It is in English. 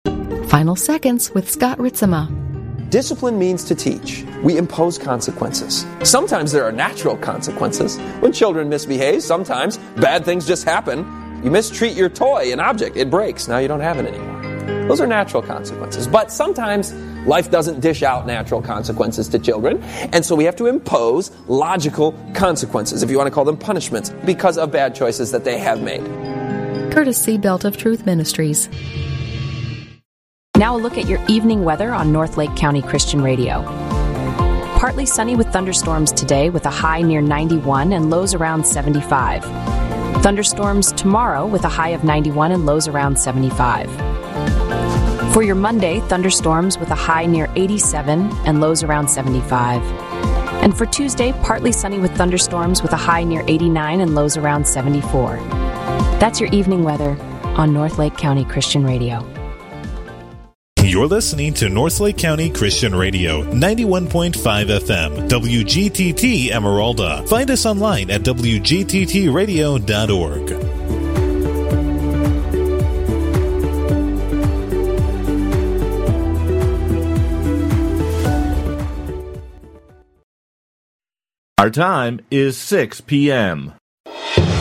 Final Seconds with Scott Ritzema. Discipline means to teach. We impose consequences. Sometimes there are natural consequences. When children misbehave, sometimes bad things just happen. You mistreat your toy, an object, it breaks. Now you don't have it anymore. Those are natural consequences. But sometimes life doesn't dish out natural consequences to children, and so we have to impose logical consequences, if you want to call them punishments, because of bad choices that they have made. Courtesy Belt of Truth Ministries. Now a look at your evening weather on North Lake County Christian Radio. Partly sunny with thunderstorms today with a high near 91 and lows around 75. Thunderstorms tomorrow with a high of 91 and lows around 75. For your Monday, thunderstorms with a high near 87 and lows around 75. And for Tuesday, partly sunny with thunderstorms with a high near 89 and lows around 74. That's your evening weather on North Lake County Christian Radio. You're listening to North Lake County Christian Radio, 91.5 FM, WGTT Emeralda. Find us online at WGTTradio.org. Our time is 6 p.m.